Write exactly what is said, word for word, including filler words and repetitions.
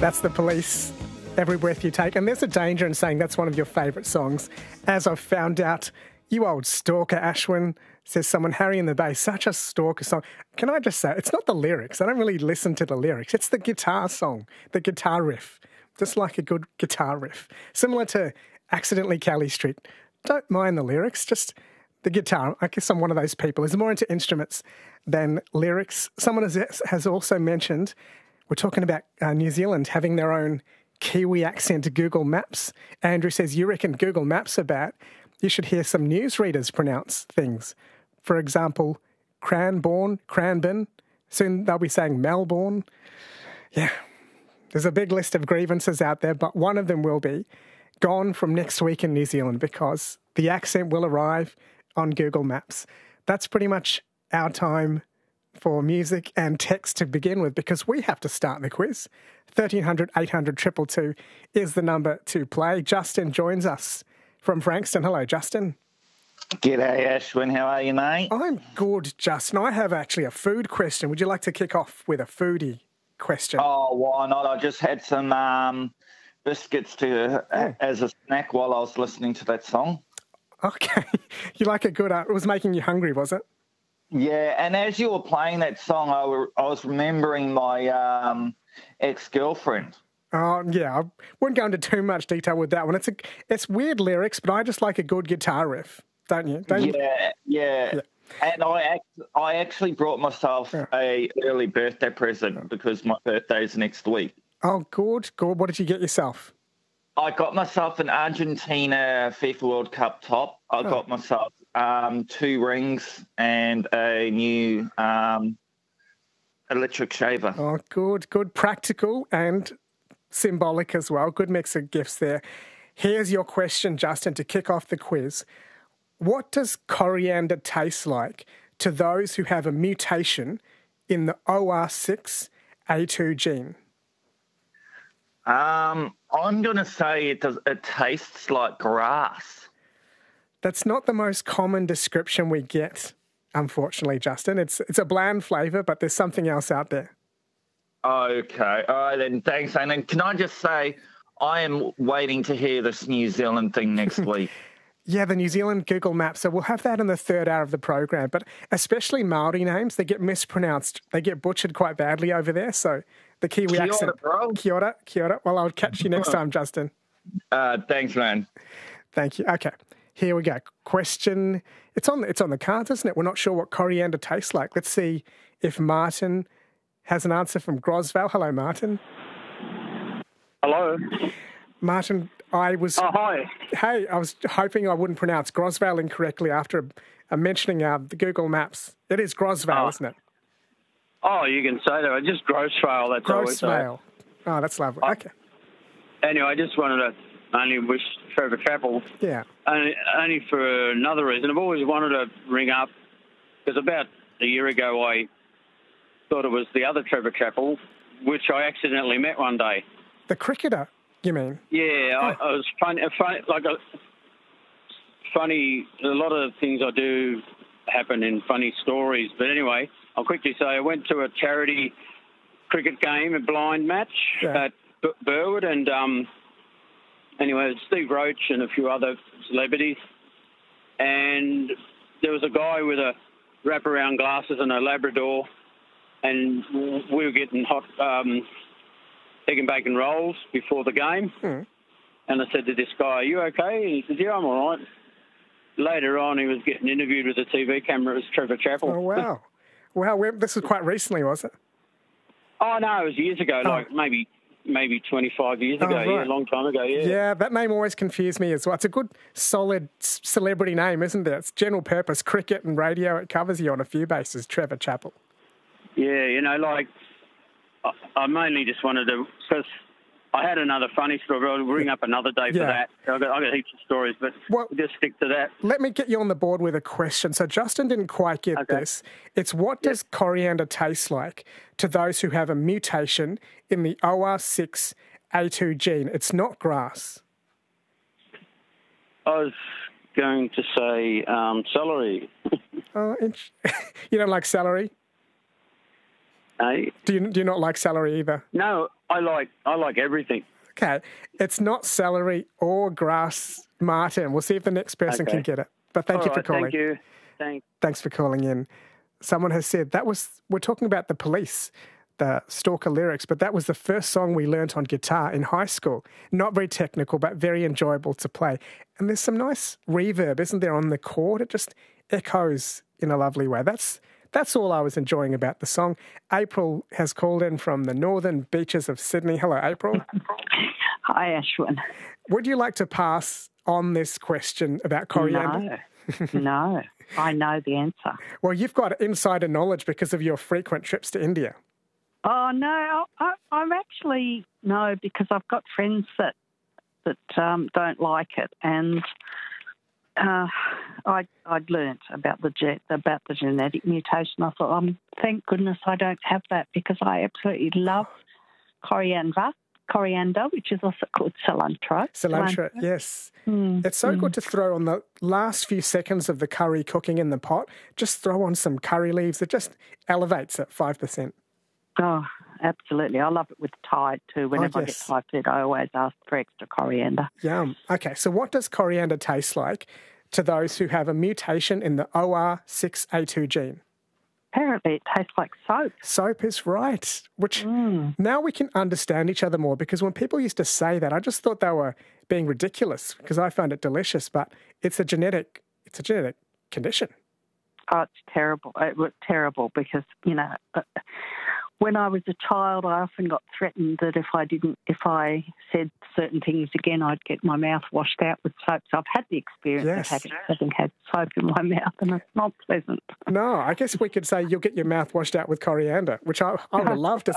That's The Police, Every Breath You Take. And there's a danger in saying that's one of your favourite songs. As I've found out, you old stalker, Ashwin, says someone, Harry in the Bay, such a stalker song. Can I just say, it's not the lyrics. I don't really listen to the lyrics. It's the guitar song, the guitar riff. Just like a good guitar riff. Similar to Accidentally Cali Street. Don't mind the lyrics, just the guitar. I guess I'm one of those people who's more into instruments than lyrics. Someone has, has also mentioned, we're talking about uh, New Zealand having their own Kiwi accent to Google Maps. Andrew says, you reckon Google Maps are bad? You should hear some newsreaders pronounce things. For example, Cranbourne, Cranbourne. Soon they'll be saying Melbourne. Yeah, there's a big list of grievances out there, but one of them will be gone from next week in New Zealand because the accent will arrive on Google Maps. That's pretty much our time for music and text to begin with because we have to start the quiz. thirteen hundred, eight hundred, two two two is the number to play. Justin joins us from Frankston. Hello, Justin. G'day, Ashwin. How are you, mate? I'm good, Justin. I have actually a food question. Would you like to kick off with a foodie question? Oh, why not? I just had some um, biscuits to uh, as a snack while I was listening to that song. Okay. You like it good. Uh, it was making you hungry, was it? Yeah, and as you were playing that song, I, were, I was remembering my um, ex-girlfriend. Oh, yeah. I wouldn't go into too much detail with that one. It's a, it's weird lyrics, but I just like a good guitar riff, don't you? Don't yeah, you? yeah, yeah. And I act, I actually brought myself yeah. a early birthday present because my birthday's next week. Oh, good, good. What did you get yourself? I got myself an Argentina FIFA World Cup top. I oh. got myself um, two rings and a new um, electric shaver. Oh, good, good. Practical and symbolic as well. Good mix of gifts there. Here's your question, Justin, to kick off the quiz. What does coriander taste like to those who have a mutation in the O R six A two gene? Um, I'm going to say it does. It tastes like grass. That's not the most common description we get, unfortunately, Justin. It's it's a bland flavour, but there's something else out there. Okay. All right, then. Thanks. And then can I just say I am waiting to hear this New Zealand thing next week. Yeah, the New Zealand Google Maps. So we'll have that in the third hour of the program. But especially Māori names, they get mispronounced. They get butchered quite badly over there. So the Kiwi Kia ora, accent. bro. Kia ora, kia ora. Well, I'll catch you next time, Justin. Uh, thanks, man. Thank you. Okay, here we go. Question. It's on, it's on the cards, isn't it? We're not sure what coriander tastes like. Let's see if Martin has an answer from Grosval. Hello, Martin. Hello. Martin, I was... Oh, hi. Hey, I was hoping I wouldn't pronounce Grosval incorrectly after uh, mentioning uh, the Google Maps. It is Grosval, oh. isn't it? Oh, you can say that. Just Grossvale, that's all we say. Grosvale. Oh, that's lovely. Oh. Okay. Anyway, I just wanted to only wish Trevor Chappell, Yeah. only, only for another reason. I've always wanted to ring up, because about a year ago I thought it was the other Trevor Chappell, which I accidentally met one day. The cricketer, you mean? Yeah, oh. I, I was funny, funny like a, funny. A lot of things I do happen in funny stories. But anyway, I'll quickly say I went to a charity cricket game, a blind match Yeah. at B- Burwood, and um, anyway, Steve Roach and a few other celebrities, and there was a guy with a wraparound glasses and a Labrador, and we were getting hot um, egg and bacon rolls before the game. Hmm. And I said to this guy, "Are you okay?" And he said, "Yeah, I'm all right." Later on, he was getting interviewed with a T V camera as Trevor Chappell. Oh, wow. Wow, well, this was quite recently, was it? Oh, no, it was years ago, Oh. like maybe maybe twenty-five years ago, Oh, right. yeah, a long time ago, yeah. Yeah, that name always confused me as well. It's a good, solid c- celebrity name, isn't it? It's general purpose cricket and radio. It covers you on a few bases, Trevor Chappell. Yeah, you know, like, I, I mainly just wanted to, because I had another funny story, but I'll ring up another day for Yeah. that. I've got, I've got heaps of stories, but Well- we'll just stick to that. Let me get you on the board with a question. So Justin didn't quite get Okay. this. It's what does coriander taste like to those who have a mutation in the O R six A two gene? It's not grass. I was going to say um, celery. Oh, int- you don't like celery? Hey? Do you do you not like celery either? No, I like I like everything. Okay, it's not celery or grass, Martin. We'll see if the next person Okay. can get it. But thank All you for right, calling. Thank you. Thanks. Thanks for calling in. Someone has said that was, we're talking about the Police, the Stalker lyrics, but that was the first song we learnt on guitar in high school. Not very technical, but very enjoyable to play. And there's some nice reverb, isn't there, on the chord? It just echoes in a lovely way. That's that's all I was enjoying about the song. April has called in from the northern beaches of Sydney. Hello, April. Hi, Ashwin. Would you like to pass on this question about coriander? No, no, I know the answer. Well, you've got insider knowledge because of your frequent trips to India. Oh, no, I, I'm actually, no, because I've got friends that that um, don't like it. And uh, I, I'd learnt about the ge- about the genetic mutation. I thought, um, thank goodness I don't have that, because I absolutely love coriander, coriander, which is also called cilantro. Cilantro, yes. Mm, It's so mm. good to throw on the last few seconds of the curry cooking in the pot. Just throw on some curry leaves. It just elevates it five percent. Oh, absolutely. I love it with Tide too. Whenever I get yes. Thai food, I always ask for extra coriander. Yum. Okay, so what does coriander taste like to those who have a mutation in the O R six A two gene? Apparently it tastes like soap. Soap is right, which Mm. now we can understand each other more, because when people used to say that, I just thought they were being ridiculous because I found it delicious, but it's a genetic, it's a genetic condition. Oh, it's terrible. It was terrible because, you know, uh, when I was a child, I often got threatened that if I didn't, if I said certain things again, I'd get my mouth washed out with soap. So I've had the experience Yes. of having, having had soap in my mouth, and it's not pleasant. No, I guess we could say you'll get your mouth washed out with coriander, which I, I would love to